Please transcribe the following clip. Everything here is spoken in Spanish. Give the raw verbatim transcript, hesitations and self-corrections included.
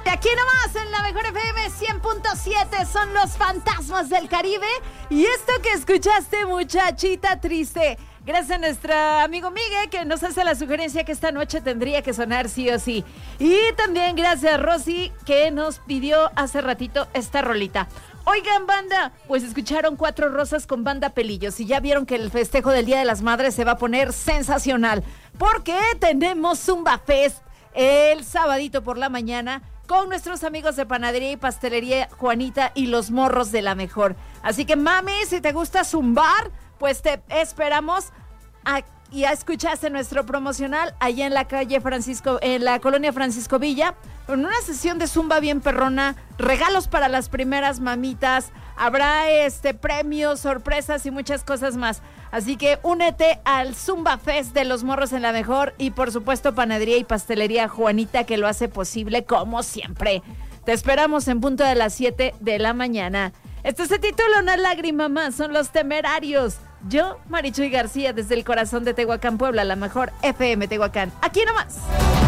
Exactamente, aquí nomás en la Mejor F M cien punto siete son los Fantasmas del Caribe. Y esto que escuchaste, Muchachita Triste, gracias a nuestro amigo Miguel, que nos hace la sugerencia que esta noche tendría que sonar sí o sí. Y también gracias a Rosy, que nos pidió hace ratito esta rolita. Oigan, banda, pues escucharon Cuatro Rosas con Banda Pelillos y ya vieron que el festejo del Día de las Madres se va a poner sensacional, porque tenemos Zumba Fest el sabadito por la mañana con nuestros amigos de Panadería y Pastelería Juanita y los morros de la mejor. Así que, mami, si te gusta zumbar, pues te esperamos a, y ya escuchaste nuestro promocional allá en la calle Francisco, en la colonia Francisco Villa, con una sesión de zumba bien perrona, regalos para las primeras mamitas, habrá este premios, sorpresas y muchas cosas más. Así que únete al Zumba Fest de los morros en la mejor y por supuesto Panadería y Pastelería Juanita, que lo hace posible como siempre. Te esperamos en punto de las siete de la mañana. Esto se titula Una lágrima más, son Los Temerarios. Yo, Marichuy García, desde el corazón de Tehuacán, Puebla, la mejor F M Tehuacán. Aquí nomás.